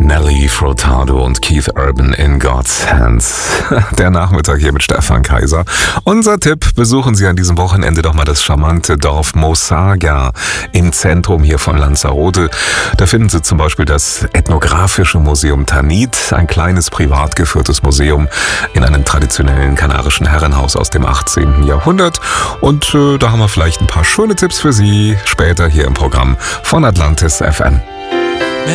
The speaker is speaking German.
Nelly Furtado und Keith Urban in God's Hands. Der Nachmittag hier mit Stefan Kaiser. Unser Tipp: besuchen Sie an diesem Wochenende doch mal das charmante Dorf Mosaga im Zentrum hier von Lanzarote. Da finden Sie zum Beispiel das Ethnographische Museum Tanit, ein kleines privat geführtes Museum in einem traditionellen kanarischen Herrenhaus aus dem 18. Jahrhundert. Und da haben wir vielleicht ein paar schöne Tipps für Sie später hier im Programm von Atlantis FM.